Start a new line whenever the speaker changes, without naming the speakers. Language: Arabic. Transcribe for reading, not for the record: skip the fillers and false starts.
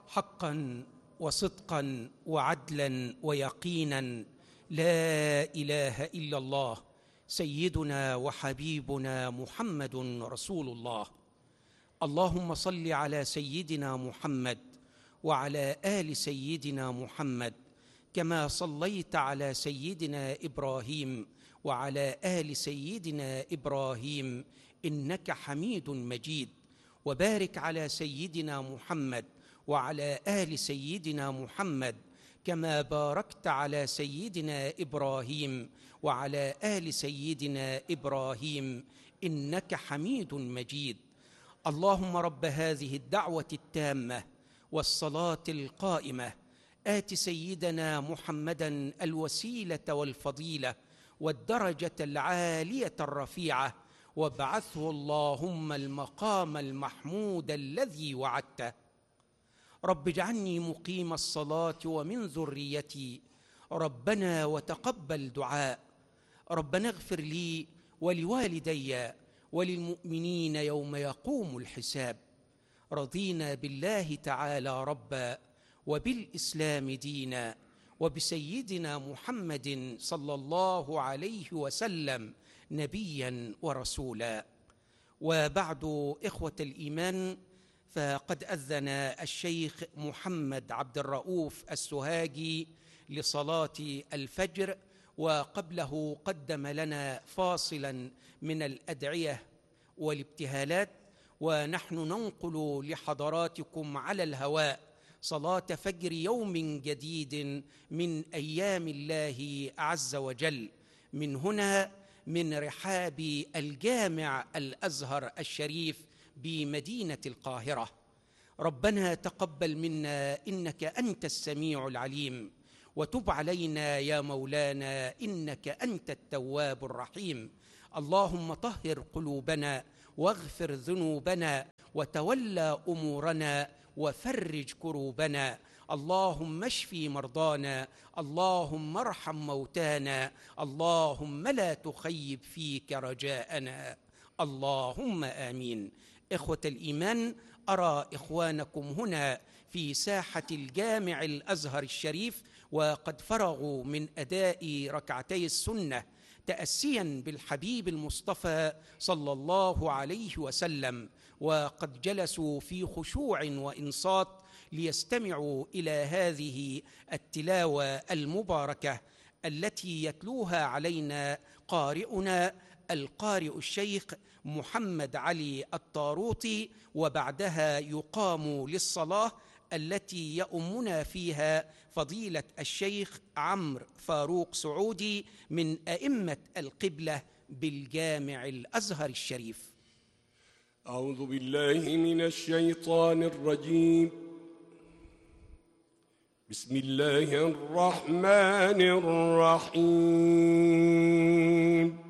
حقا وصدقا وعدلا ويقينا لا إله إلا الله سيدنا وحبيبنا محمد رسول الله. اللهم صل على سيدنا محمد وعلى آل سيدنا محمد كما صليت على سيدنا إبراهيم وعلى آل سيدنا إبراهيم إنك حميد مجيد، وبارك على سيدنا محمد وعلى آل سيدنا محمد كما باركت على سيدنا إبراهيم وعلى آل سيدنا إبراهيم إنك حميد مجيد. اللهم رب هذه الدعوة التامة والصلاة القائمة آت سيدنا محمدا الوسيلة والفضيلة والدرجة العالية الرفيعة، وابعثه اللهم المقام المحمود الذي وعدته. رب اجعلني مقيم الصلاة ومن ذريتي ربنا وتقبل دعاء. ربنا اغفر لي ولوالدي وللمؤمنين يوم يقوم الحساب. رضينا بالله تعالى ربا وبالإسلام دينا وبسيدنا محمد صلى الله عليه وسلم نبيا ورسولا. وبعد، إخوة الإيمان، فقد أذن الشيخ محمد عبد الرؤوف السوهاجي لصلاة الفجر، وقبله قدم لنا فاصلا من الأدعية والابتهالات، ونحن ننقل لحضراتكم على الهواء صلاة فجر يوم جديد من أيام الله عز وجل، من هنا من رحاب الجامع الأزهر الشريف بمدينة القاهرة. ربنا تقبل منا إنك أنت السميع العليم، وتب علينا يا مولانا إنك أنت التواب الرحيم. اللهم طهر قلوبنا واغفر ذنوبنا وتولى أمورنا وفرج كروبنا. اللهم اشفي مرضانا، اللهم ارحم موتانا، اللهم لا تخيب فيك رجاءنا، اللهم آمين. إخوة الإيمان، أرى إخوانكم هنا في ساحة الجامع الأزهر الشريف وقد فرغوا من أداء ركعتي السنة تأسيا بالحبيب المصطفى صلى الله عليه وسلم، وقد جلسوا في خشوع وإنصات ليستمعوا إلى هذه التلاوة المباركة التي يتلوها علينا قارئنا القارئ الشيخ محمد علي الطاروطي، وبعدها يقام للصلاة التي يؤمنا فيها فضيلة الشيخ عمرو فاروق سعودي من أئمة القبلة بالجامع الأزهر الشريف.
أعوذ بالله من الشيطان الرجيم. بسم الله الرحمن الرحيم.